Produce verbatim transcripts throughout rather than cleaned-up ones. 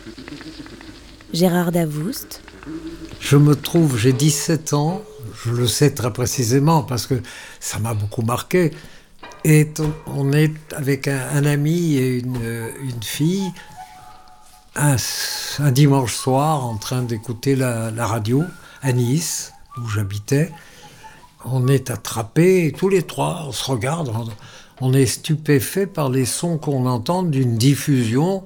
Gérard Davoust. Je me trouve, j'ai dix-sept ans, je le sais très précisément parce que ça m'a beaucoup marqué. Et on est avec un, un ami et une, une fille un, un dimanche soir en train d'écouter la, la radio à Nice, où j'habitais. On est attrapés, tous les trois, on se regarde, on, on est stupéfait par les sons qu'on entend d'une diffusion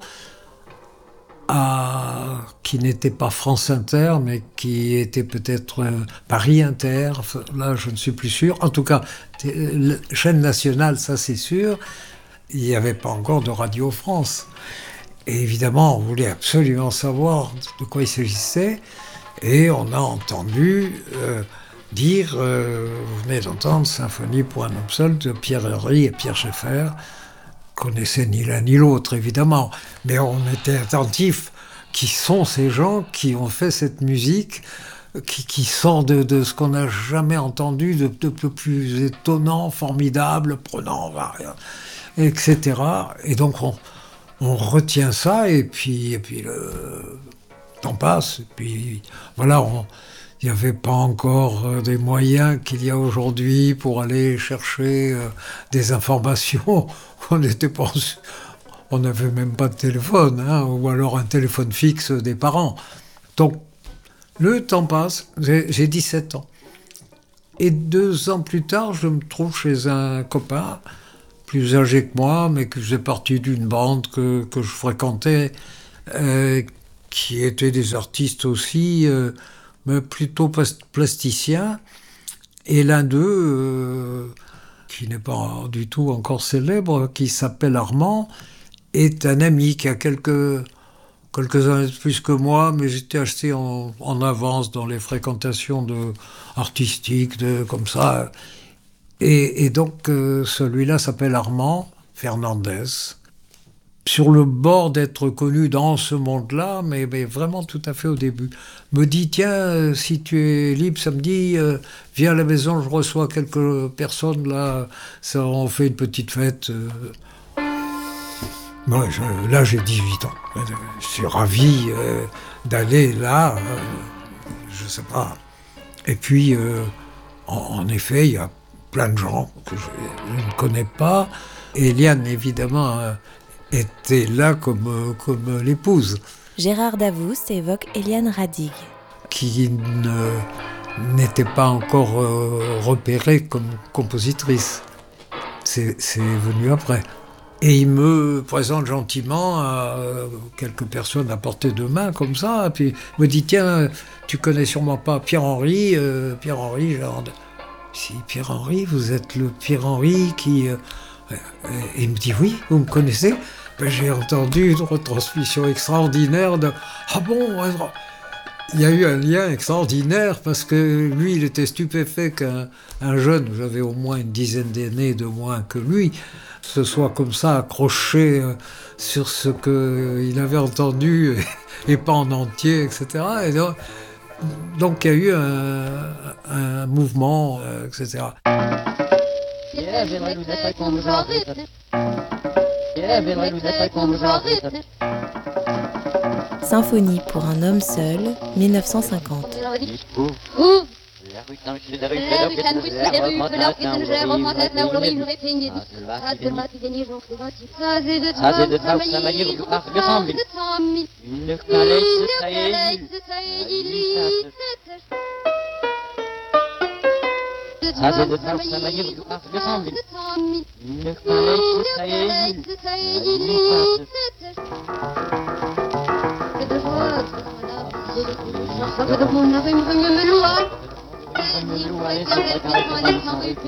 à, qui n'était pas France Inter, mais qui était peut-être euh, Paris Inter, là je ne suis plus sûr. En tout cas, euh, chaîne nationale, ça c'est sûr. Il n'y avait pas encore de Radio France. Et évidemment, on voulait absolument savoir de quoi il s'agissait. Et on a entendu euh, dire, euh, vous venez d'entendre Symphonie pour un homme seul de Pierre Henry et Pierre Schaeffer. Connaissait ni l'un ni l'autre, évidemment, mais on était attentifs. Qui sont ces gens qui ont fait cette musique qui, qui sort de, de ce qu'on n'a jamais entendu de, de, de plus étonnant, formidable, prenant, et cetera. Et donc on, on retient ça, et puis, et puis le temps passe, et puis voilà, on, il n'y avait pas encore des moyens qu'il y a aujourd'hui pour aller chercher euh, des informations. On n'était pas, on n'avait même pas de téléphone, hein, ou alors un téléphone fixe des parents. Donc, le temps passe, j'ai, j'ai dix-sept ans. Et deux ans plus tard, je me trouve chez un copain, plus âgé que moi, mais qui faisait partie d'une bande que, que je fréquentais, euh, qui étaient des artistes aussi, euh, mais plutôt plasticiens. Et l'un d'eux... Euh, qui n'est pas du tout encore célèbre, qui s'appelle Armand, est un ami qui a quelques, quelques années de plus que moi, mais j'étais assez en, en avance dans les fréquentations de, artistiques, de, comme ça. Et, et donc, euh, celui-là s'appelle Armand Fernandez, sur le bord d'être connu dans ce monde-là, mais, mais vraiment tout à fait au début. Me dit, tiens, euh, si tu es libre samedi, euh, viens à la maison, je reçois quelques personnes, là, ça, on fait une petite fête. Euh. Ouais, je, là, j'ai dix-huit ans. Je suis ravi euh, d'aller là, euh, je sais pas. Et puis, euh, en, en effet, il y a plein de gens que je, je ne connais pas. Eliane, évidemment, euh, était là comme, comme l'épouse. Gérard Davoust évoque Eliane Radig. Qui ne, n'était pas encore euh, repérée comme compositrice. C'est, c'est venu après. Et il me présente gentiment à euh, quelques personnes à portée de main, comme ça. Et puis il me dit, tiens, tu connais sûrement pas Pierre-Henry. Euh, Pierre-Henry, genre... Si, Pierre-Henry, vous êtes le Pierre-Henry qui... Euh, et il me dit, oui, vous me connaissez ? Ben, j'ai entendu une retransmission extraordinaire de « Ah bon ?» Il y a eu un lien extraordinaire parce que lui, il était stupéfait qu'un un jeune, j'avais au moins une dizaine d'années de moins que lui, se soit comme ça accroché sur ce qu'il avait entendu et pas en entier, et cetera. Et donc, donc il y a eu un, un mouvement, et cetera. Symphonie pour un homme seul, dix-neuf cent cinquante.